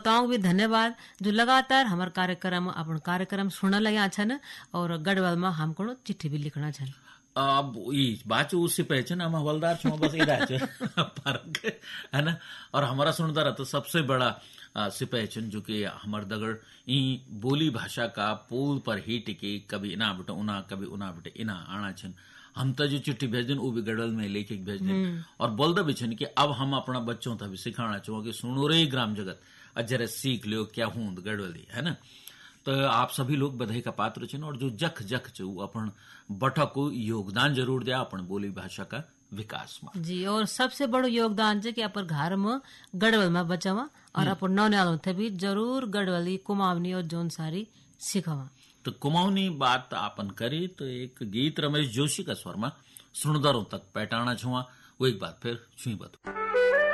ताऊ भी धन्यवाद जो लगातार हमार कार्यक्रम अपन कार्यक्रम सुन लगा छन और गढ़वाल में हमको चिट्ठी भी लिखना छन। अब ई बात उससे पहचान हम हवलदार छो बस इधर फर्क है ना। और हमारा सुनदार तो सबसे बड़ा सिपहचन जो कि हमार दगड़ ई बोली भाषा का पोल पर ही टिके कभी इना बेटा उना कभी उना बेटा इना आना छन। हम तो जो चिट्ठी भेज दिन वो भी गढ़वाल में लेके भेज दिन और बोलदा भी छन कि अब हम अपना बच्चों तक भी सिखाना चाहो कि सुनो रे ग्राम जगत अजरे सीख लियो क्या हूं गढ़वाली है ना। तो आप सभी लोग बधाई का पात्र छन और जो जख जख च अपन बठा को योगदान जरूर दिया अपन बोली भाषा का विकास में जी। और सबसे बड़ो योगदान है कि अपन घर में गढ़वाल में बचावा और अपन नौनियालों थे भी जरूर गढ़वाली कुमावनी और जोन सारी सिखावा। तो कुमाऊनी बात आपन करी तो एक गीत रमेश जोशी का स्वर में सुनदारों तक पैटाना छुआ वो एक बात फिर छुई बत।